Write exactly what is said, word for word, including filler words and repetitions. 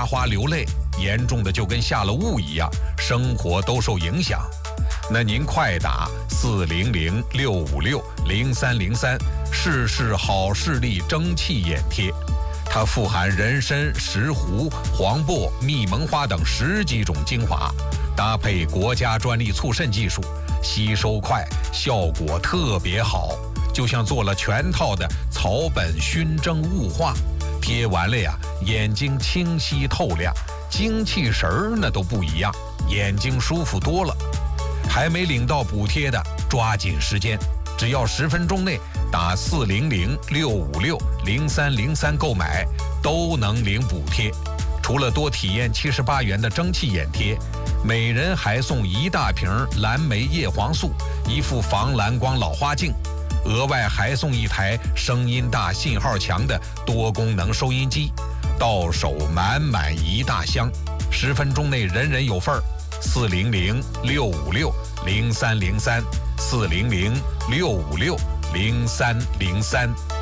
牙花流泪，严重的就跟下了雾一样，生活都受影响。那您快打四零零六五六零三零三试试好视力蒸汽眼贴，它富含人参、石斛、黄柏、蜜蒙花等十几种精华，搭配国家专利促渗技术，吸收快，效果特别好，就像做了全套的草本熏蒸雾化，贴完了呀，眼睛清晰透亮，精气神儿那都不一样，眼睛舒服多了。还没领到补贴的，抓紧时间，只要十分钟内打四零零六五六零三零三购买，都能领补贴。除了多体验七十八元的蒸汽眼贴，每人还送一大瓶蓝莓叶黄素，一副防蓝光老花镜，额外还送一台声音大、信号强的多功能收音机，到手满满一大箱，十分钟内人人有份儿。四零零六五六零三零三，四零零六五六零三零三。